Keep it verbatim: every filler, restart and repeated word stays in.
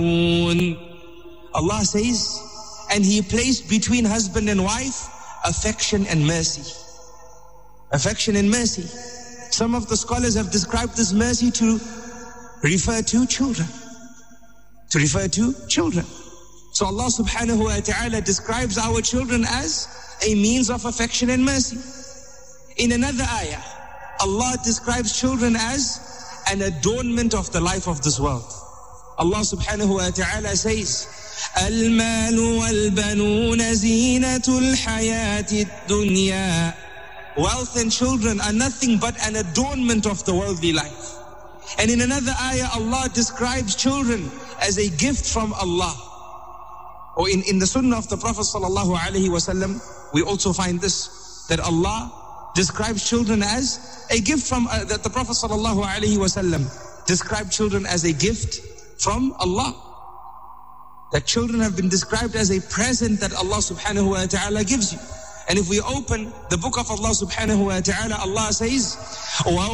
Allah says, and He placed between husband and wife affection and mercy. Affection and mercy. Some of the scholars have described this mercy to refer to children. To refer to children. So Allah subhanahu wa ta'ala describes our children as a means of affection and mercy. In another ayah, Allah describes children as an adornment of the life of this world. Allah subhanahu wa ta'ala says, الْمَالُ وَالْبَنُونَ زِينَةُ الْحَيَاةِ الدُّنْيَا. Wealth and children are nothing but an adornment of the worldly life. And in another ayah, Allah describes children as a gift from Allah. Or in, in the sunnah of the Prophet sallallahu alaihi wasallam, we also find this, that Allah describes children as a gift from, uh, that the Prophet sallallahu alaihi wasallam described children as a gift from Allah. That children have been described as a present that Allah subhanahu wa ta'ala gives you. And if we open the book of Allah subhanahu wa ta'ala, Allah says,